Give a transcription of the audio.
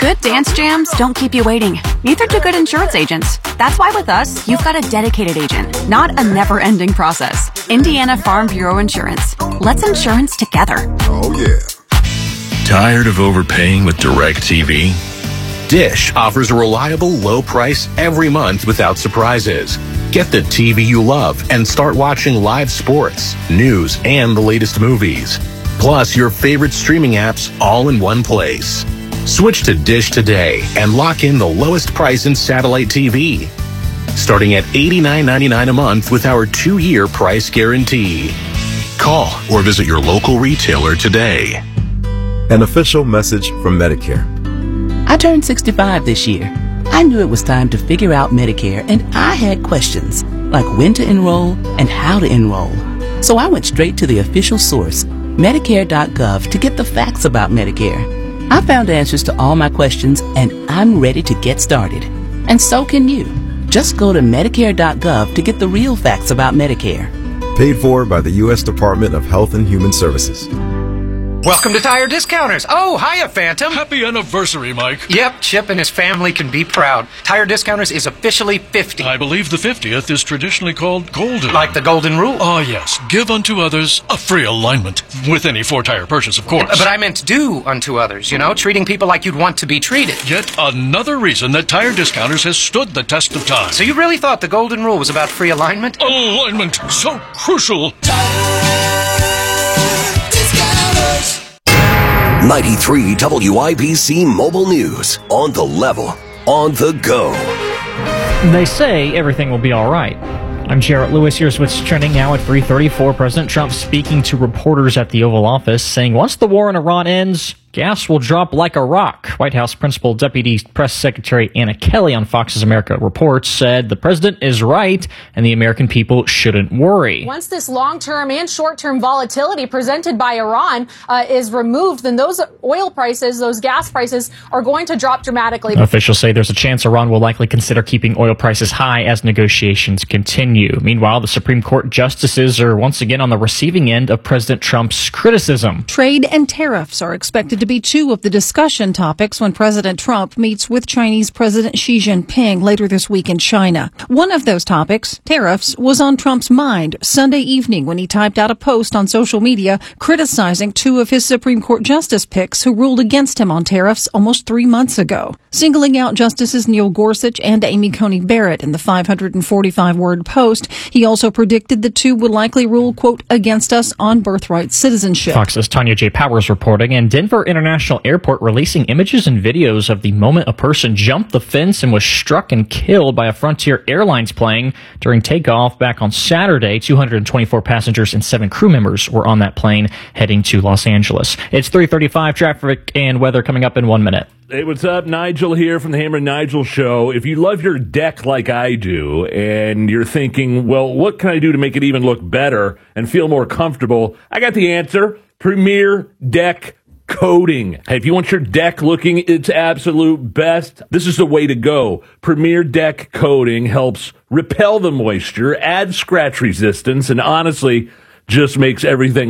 Good dance jams don't keep you waiting. Neither do good insurance agents. That's why with us, you've got a dedicated agent, not a never-ending process. Indiana Farm Bureau Insurance. Let's insurance together. Oh, yeah. Tired of overpaying with DirecTV? Dish offers a reliable, low price every month without surprises. Get the TV you love and start watching live sports, news, and the latest movies. Plus your favorite streaming apps all in one place. Switch to Dish today and lock in the lowest price in satellite TV. Starting at $89.99 a month with our 2-year price guarantee. Call or visit your local retailer today. An official message from Medicare. I turned 65 this year. I knew it was time to figure out Medicare, and I had questions, like when to enroll and how to enroll. So I went straight to the official source, Medicare.gov, to get the facts about Medicare. I found answers to all my questions, and I'm ready to get started. And so can you. Just go to Medicare.gov to get the real facts about Medicare. Paid for by the U.S. Department of Health and Human Services. Welcome to Tire Discounters. Oh, hiya, Phantom. Happy anniversary, Mike. Yep, Chip and his family can be proud. Tire Discounters is officially 50. I believe the 50th is traditionally called golden. Like the golden rule? Oh, yes. Give unto others a free alignment. With any 4-tire purchase, of course. But I meant do unto others, treating people like you'd want to be treated. Yet another reason that Tire Discounters has stood the test of time. So you really thought the golden rule was about free alignment? Alignment, so crucial. 93 WIBC Mobile News. On the level, on the go. They say everything will be all right. I'm Jarrett Lewis. Here's what's trending now at 3:34. President Trump speaking to reporters at the Oval Office, saying once the war in Iran ends, gas will drop like a rock. White House Principal Deputy Press Secretary Anna Kelly on Fox's America Reports said the president is right and the American people shouldn't worry. Once this long-term and short-term volatility presented by Iran is removed, then those oil prices, those gas prices, are going to drop dramatically. Officials say there's a chance Iran will likely consider keeping oil prices high as negotiations continue. Meanwhile, the Supreme Court justices are once again on the receiving end of President Trump's criticism. Trade and tariffs are expected to be two of the discussion topics when President Trump meets with Chinese President Xi Jinping later this week in China. One of those topics, tariffs, was on Trump's mind Sunday evening when he typed out a post on social media criticizing two of his Supreme Court justice picks who ruled against him on tariffs almost 3 months ago, singling out Justices Neil Gorsuch and Amy Coney Barrett in the 545-word post. He also predicted the two would likely rule, quote, against us on birthright citizenship. Fox's Tanya J. Powers reporting, and Denver International Airport releasing images and videos of the moment a person jumped the fence and was struck and killed by a Frontier Airlines plane during takeoff back on Saturday. 224 passengers and 7 crew members were on that plane heading to Los Angeles. It's 3:35, traffic and weather coming up in 1 minute. Hey, what's up? Nigel here from the Hammer and Nigel Show. If you love your deck like I do, and you're thinking, well, what can I do to make it even look better and feel more comfortable? I got the answer. Premier Deck Coating. Hey, if you want your deck looking its absolute best, this is the way to go. Premier Deck Coating helps repel the moisture, add scratch resistance, and honestly, just makes everything